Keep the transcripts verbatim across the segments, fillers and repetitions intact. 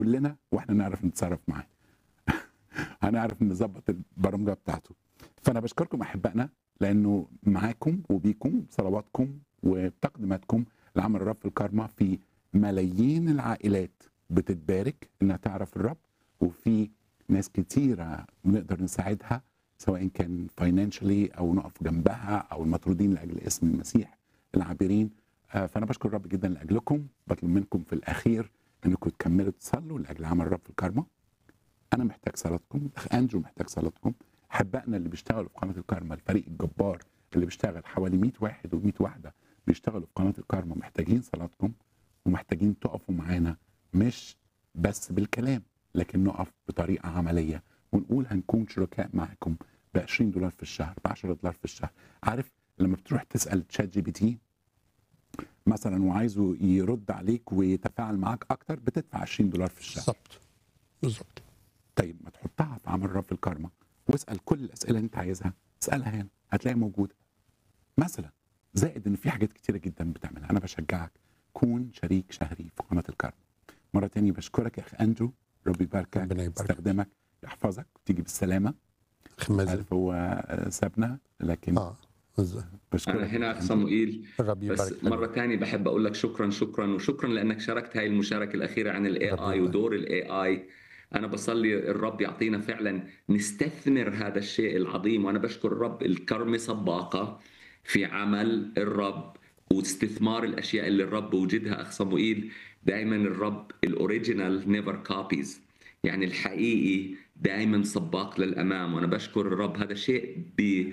كلنا واحنا نعرف نتصرف معاه. هنعرف نظبط البرمجه بتاعته. فانا بشكركم احبائنا لانه معاكم وبيكم صلواتكم وتقديماتكم لعمل الرب في الكارما، في ملايين العائلات بتتبارك انها تعرف الرب، وفي ناس كتيره بنقدر نساعدها سواء كان فاينانشالي او نقف جنبها او المطرودين لاجل اسم المسيح العابرين. فانا بشكر الرب جدا لاجلكم. بطلب منكم في الاخير انكم تكملوا تصلوا لاجل عمل الرب في الكارما. انا محتاج صلاتكم، اخ اندرو محتاج صلاتكم، احبائنا اللي بيشتغلوا في قناه الكارما، الفريق الجبار اللي بيشتغل حوالي مية واحد و100 واحده بيشتغلوا في قناه الكارما، محتاجين صلاتكم ومحتاجين تقفوا معانا، مش بس بالكلام لكن نقف بطريقه عمليه ونقول هنكون شركاء معكم ب عشرين دولار في الشهر، ب عشرة دولار في الشهر. عارف لما بتروح تسال تشات جي بي تي مثلا وعايزه يرد عليك ويتفاعل معاك اكتر، بتدفع عشرين دولار في الشهر. بالظبط بالظبط. طيب ما تحطها في عمل الرب في الكارما واسال كل الاسئله اللي انت عايزها، اسالها هنا هتلاقي موجوده مثلا. زائد ان في حاجات كتيره جدا بتعملها. انا بشجعك كون شريك شهري في قناه الكارما. مره تانية بشكرك يا اخ اندرو، ربي يباركك، ربنا يبارك. يستخدمك، يحفظك وتيجي بالسلامه. خمازي عارف هو سابنا لكن اه بالظبط. بشكرك. أنا هنا أخ صموئيل، الرب بس يبارك مرة لك. تانية بحب أقول لك شكرا شكرا وشكرا لأنك شاركت هاي المشاركة الأخيرة عن الاي رب اي يبارك. ودور الاي اي. أنا بصلي الرب يعطينا فعلا نستثمر هذا الشيء العظيم، وأنا بشكر الرب. الكرمة سباقة في عمل الرب واستثمار الأشياء اللي الرب وجدها. أخ صموئيل، دائما الرب الأوريجينال نيفر كوبيز، يعني الحقيقي دائما سباق للأمام، وأنا بشكر الرب. هذا شيء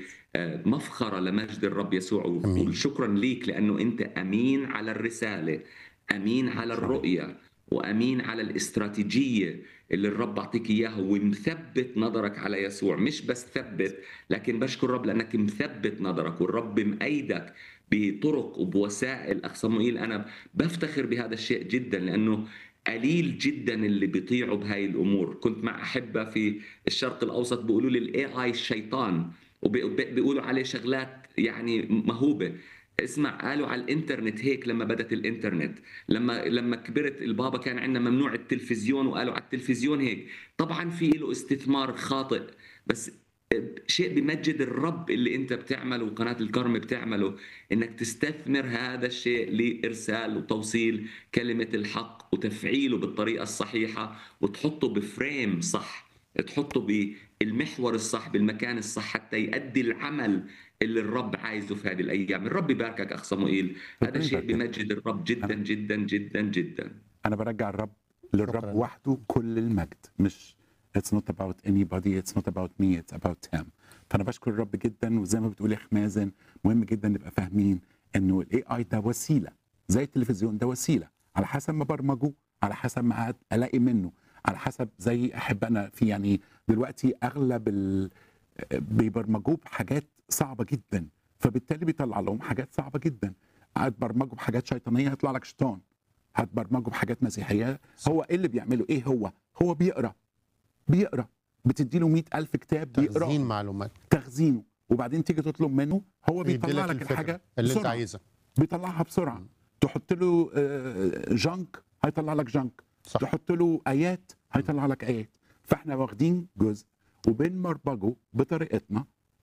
بمفخرة لمجد الرب يسوع، أمين. وشكرا ليك لأنه أنت أمين على الرسالة، أمين على الرؤية، وأمين على الاستراتيجية اللي الرب أعطيك إياها، ومثبت نظرك على يسوع. مش بس ثبت، لكن بشكر الرب لأنك مثبت نظرك، والرب مأيدك بطرق وبوسائل. أخ صموئيل، أنا بفتخر بهذا الشيء جدا لأنه قليل جدا اللي بيطيعوا بهاي الامور. كنت مع احبه في الشرق الاوسط بيقولوا لي الاي اي الشيطان، وبيقولوا عليه شغلات يعني مهوبه. اسمع، قالوا على الانترنت هيك لما بدت الانترنت، لما لما كبرت البابا كان عندنا ممنوع التلفزيون، وقالوا على التلفزيون هيك. طبعا في له استثمار خاطئ، بس شيء بمجد الرب اللي انت بتعمله وقناة الكرم بتعمله، انك تستثمر هذا الشيء لارسال وتوصيل كلمة الحق وتفعيله بالطريقة الصحيحة، وتحطه بفريم صح، تحطه بالمحور الصح بالمكان الصح حتى يؤدي العمل اللي الرب عايزه في هذه الايام. الرب يباركك اخ صموئيل، هذا شيء بمجد الرب جدا جدا جدا جدا. انا برجع الرب للرب شكراً. وحده كل المجد. مش it's not about anybody, it's not about me, it's about him. فانا بشكر الرب جدا. وزي ما بتقول يا اخ مازن، مهم جدا نبقى فاهمين انه الاي اي ده وسيله، زي التلفزيون ده وسيله، على حسب ما برمجوه، على حسب ما الاقي منه، على حسب زي احبائنا في يعني دلوقتي اغلب ال... بيبرمجوه بحاجات صعبه جدا، فبالتالي بيطلع لهم حاجات صعبه جدا. هتبرمجوا بحاجات شيطانيه هيطلع لك شيطان، هتبرمجوا بحاجات مسيحيه. هو ايه اللي بيعمله؟ ايه هو؟ هو بيقرا بيقرا بتدي له مئة ألف كتاب بيقرا، تخزين معلومات، تخزينه، وبعدين تيجي تطلب منه هو بيطلع لك الفكرة الحاجه اللي انت بسرعة. عايزها، بيطلعها بسرعه. تحط له جانك هيطلع لك جانك، صح. تحط له ايات هيطلع لك ايات. فاحنا واخدين جزء وبنبرمجه بطريقتنا،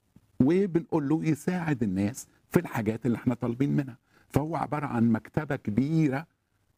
وبنقول له يساعد الناس في الحاجات اللي احنا طالبين منها. فهو عباره عن مكتبه كبيره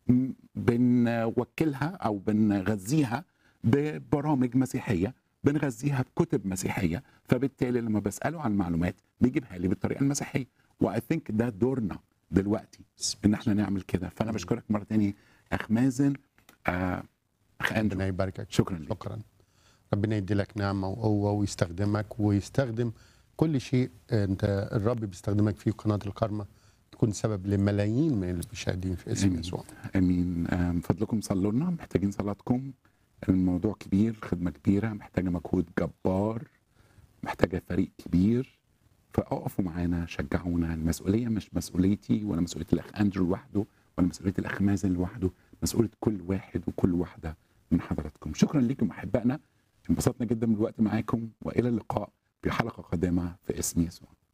بنوكلها او بنغذيها ببرامج مسيحيه، بنغذيها بكتب مسيحيه، فبالتالي لما بساله عن المعلومات بيجيبها لي بالطريقه المسيحيه. واي ثينك ده دورنا دلوقتي ان احنا نعمل كده. فانا بشكرك مره ثانيه اخ مازن. آه اخ اندرو، ربنا يباركك. شكرا لك. شكرا. ربنا يدي لك نعمه وقوه ويستخدمك ويستخدم كل شيء انت الرب بيستخدمك فيه قناه الكرمه، تكون سبب لملايين من المشاهدين في اسم امين يسوع. امين. آه، من فضلكم صلوا لنا، محتاجين صلاتكم. الموضوع كبير، خدمه كبيره، محتاجه مجهود جبار، محتاجه فريق كبير. فاقفوا معانا، شجعونا. المسؤوليه مش مسؤوليتي ولا مسؤوليه الاخ اندرو لوحده ولا مسؤوليه الاخ مازن لوحده، مسؤوليه كل واحد وكل واحده من حضراتكم. شكرا لكم احبائنا، انبسطنا جدا من الوقت معاكم، والى اللقاء في حلقه قادمه في اسم يسوع.